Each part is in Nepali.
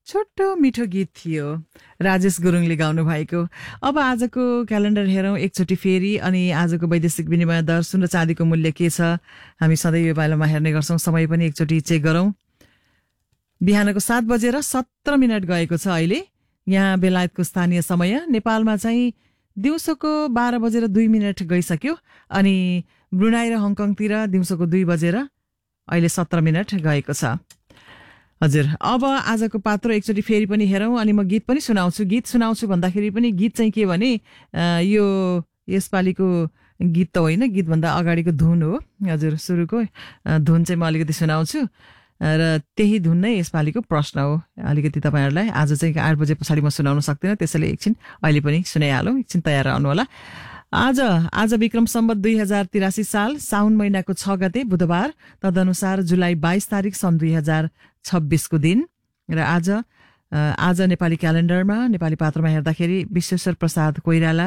छोटो मिठो गीत थियो राजेश गुरुङले गाउनु भएको। अब आजको क्यालेन्डर हेरौँ एकचोटि फेरि अनि आजको वैदेशिक विनिमय दर, सुन र चाँदीको मूल्य के छ हामी सधैँ यो पालोमा हेर्ने गर्छौँ। समय पनि एकचोटि चेक गरौँ। बिहानको 7:17 गएको छ अहिले यहाँ बेलायतको स्थानीय समय। नेपालमा चाहिँ दिउँसोको 12:02 गइसक्यो अनि ब्रुनाई र हङकङतिर दिउँसोको 2 अहिले 17 गएको छ। हजुर, अब आजको पात्रो एकचोटि फेरि पनि हेरौँ अनि म गीत पनि सुनाउँछु। गीत सुनाउँछु भन्दाखेरि पनि गीत चाहिँ के भने यो यसपालिको गीत त होइन, गीतभन्दा अगाडिको धुन हो। हजुर, सुरुको धुन चाहिँ म अलिकति सुनाउँछु र त्यही धुन नै यसपालिको प्रश्न हो। अलिकति तपाईँहरूलाई आज चाहिँ 8 बजे पछाडि म सुनाउन सक्दिनँ, त्यसैले एकछिन अहिले पनि सुनाइहालौँ। एकछिन तयार रहनु होला। आज विक्रम सम्वत 2083 साल साउन महिनाको 6 गते बुधबार, तदनुसार जुलाई 22 तारिक सन् 2026 को दिन। र आज नेपाली क्यालेन्डरमा नेपाली पात्रमा हेर्दाखेरि विश्वेश्वर प्रसाद कोइराला,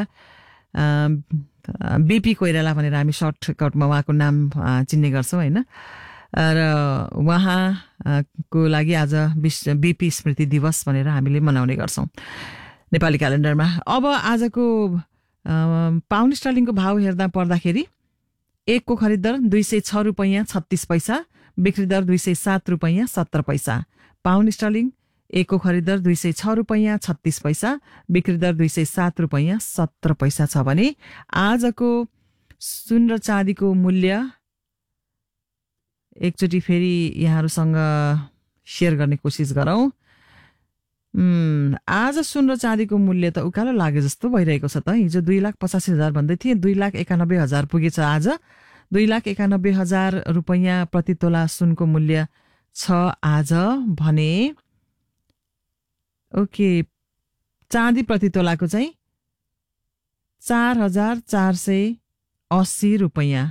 बीपी कोइराला भनेर हामी सर्टकटमा उहाँको नाम चिन्ने गर्छौँ होइन। र उहाँको लागि आज बीपी स्मृति दिवस भनेर हामीले मनाउने गर्छौँ नेपाली क्यालेन्डरमा। अब आजको पाउन्ड स्टर्लिङको भाव हेर्दा पर्दाखेरि 1 को खरिद दर 206 रुपैयाँ 36 पैसा, बिक्री दर 207 रुपैयाँ 70 पैसा। पाउन्ड स्टर्लिङ 1 को खरिद दर 206 रुपैयाँ 36 पैसा, बिक्री दर 207 रुपैयाँ 70 पैसा छ भने आजको सुन र चाँदीको मूल्य एकचोटि फेरि यहाँहरूसँग सेयर गर्ने कोसिस गरौँ। आज सुन र चाँदीको मूल्य त उकालो लागे जस्तो भइरहेको छ त। हिजो 2,85,000 भन्दै थिए, 2,91,000 पुगेछ। आज 2,91,000 रुपैयाँ प्रति तोला सुनको मूल्य छ आज भने। ओके, चाँदी प्रति तोलाको चाहिँ 4,480 रुपैयाँ,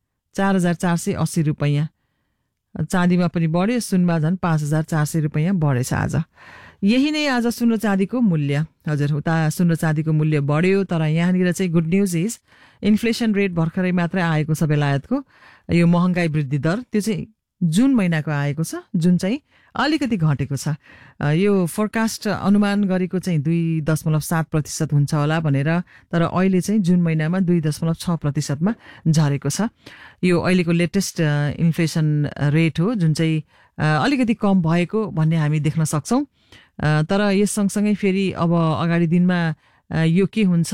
4,480 रुपैयाँ। चाँदीमा पनि बढ्यो, सुनमा झन् 5,400 रुपैयाँ बढेछ आज। यही नै आज सुन र चाँदीको मूल्य। हजुर, उता सुन र चाँदीको मूल्य बढ्यो, तर यहाँनिर चाहिँ good news is inflation rate भर्खरै मात्रै आएको छ बेलायतको। यो महँगाई वृद्धि दर त्यो चाहिँ जुन महिनाको आएको छ, जुन चाहिँ अलिकति घटेको छ। यो फोरकास्ट अनुमान गरेको चाहिँ 2.7% हुन्छ होला भनेर, तर अहिले चाहिँ जुन महिनामा 2.6%मा झरेको छ। यो अहिलेको लेटेस्ट इन्फ्लेसन रेट हो, जुन चाहिँ अलिकति कम भएको भन्ने हामी देख्न सक्छौँ। तर यस सँगसँगै फेरि अब अगाडि दिनमा यो के हुन्छ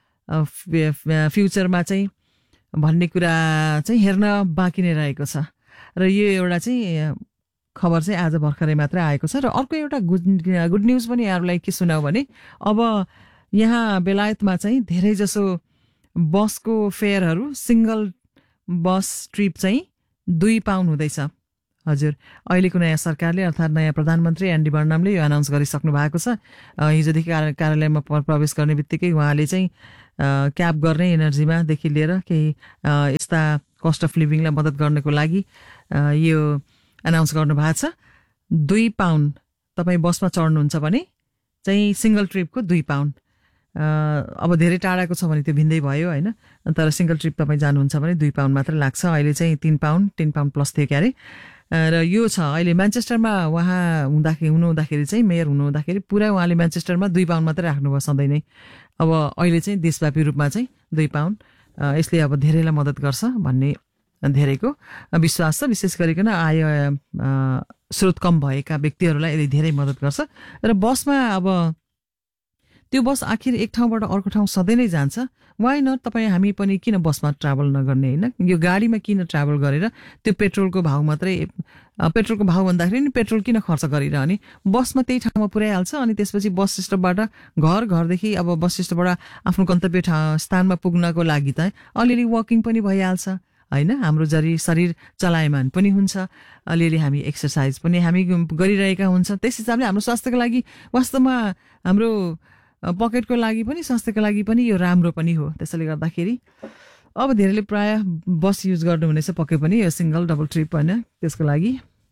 फ्युचरमा चाहिँ भन्ने कुरा चाहिँ हेर्न बाँकी नै रहेको छ। र यो एउटा चाहिँ खबर चाहिँ आज भर्खरै मात्रै आएको छ। र अर्को एउटा गुड न्युज पनि यहाँहरूलाई के सुनाऊ भने अब यहाँ बेलायतमा चाहिँ धेरै जसो बसको फेयरहरू, सिङ्गल बस ट्रिप चाहिँ 2 पाउन्ड हुँदैछ। हजुर, अहिलेको नयाँ सरकारले अर्थात् नयाँ प्रधानमन्त्री एन्डी बर्नमले यो अनाउन्स गरिसक्नु भएको छ। हिजोदेखि कार्यालयमा प्रवेश गर्ने बित्तिकै उहाँले चाहिँ क्याब गर्ने एनर्जीमादेखि लिएर केही यस्ता कस्ट अफ लिभिङलाई मद्दत गर्नको लागि यो अनाउन्स गर्नु भएको छ। 2 पाउन्ड तपाईँ बसमा चढ्नुहुन्छ भने चाहिँ सिङ्गल ट्रिपको 2 पाउन्ड। अब धेरै टाढाको छ भने त्यो भिन्दै भयो होइन, तर सिङ्गल ट्रिप तपाईँ जानुहुन्छ भने 2 पाउन्ड मात्र लाग्छ। अहिले चाहिँ 3 पाउन्ड प्लस थियो क्यारे। र यो छ अहिले म्यान्चेस्टरमा उहाँ हुनुहुँदाखेरि चाहिँ मेयर हुनुहुँदाखेरि पुरा उहाँले म्यान्चेस्टरमा 2 पाउन्ड मात्रै राख्नुभयो सधैँ नै। अब अहिले चाहिँ देशव्यापी रूपमा चाहिँ 2 पाउन्ड यसले अब धेरैलाई मद्दत गर्छ भन्ने धेरैको विश्वास छ। विशेष गरिकन आय स्रोत कम भएका व्यक्तिहरूलाई यसले धेरै मद्दत गर्छ। र बसमा अब त्यो बस आखिर एक ठाउँबाट अर्को ठाउँ सधैँ नै जान्छ। वाइ नट तपाईँ हामी पनि किन बसमा ट्राभल नगर्ने होइन? यो गाडीमा किन ट्राभल गरेर त्यो पेट्रोलको भाउ मात्रै, पेट्रोलको भाउ भन्दाखेरि नि पेट्रोल किन खर्च गरिरहने? बसमा त्यही ठाउँमा पुर्याइहाल्छ अनि त्यसपछि बस स्टपबाट घरदेखि अब बस स्टपबाट आफ्नो गन्तव्य स्थानमा पुग्नको लागि त अलिअलि वकिङ पनि भइहाल्छ होइन। हाम्रो शरीर चलायमान पनि हुन्छ, अलिअलि हामी एक्सर्साइज पनि हामी गरिरहेका हुन्छ। त्यस हिसाबले हाम्रो स्वास्थ्यको लागि वास्तवमा हाम्रो पकेटको लागि पनि स्वास्थ्यको लागि पनि यो राम्रो पनि हो। त्यसैले गर्दाखेरि अब धेरैले प्रायः बस युज गर्नुहुनेछ पक्कै पनि, यो सिङ्गल डबल ट्रिप होइन। त्यसको लागि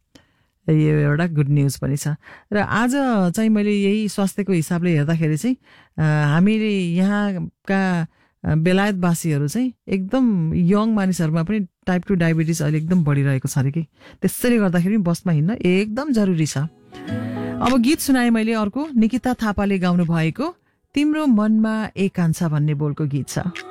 यो एउटा गुड न्युज पनि छ। र आज चाहिँ मैले यही स्वास्थ्यको हिसाबले हेर्दाखेरि चाहिँ हामीले यहाँका बेलायतवासीहरू चाहिँ एकदम यङ मानिसहरूमा पनि टाइप 2 डायबिटिज अहिले एकदम बढिरहेको छ अरे कि। त्यसैले गर्दाखेरि बसमा हिँड्न एकदम जरुरी छ। अब गीत सुनाएँ मैले अर्को निकिता थापाले गाउनु भएको तिम्रो मनमा एक कान्छा भन्ने बोलको गीत छ।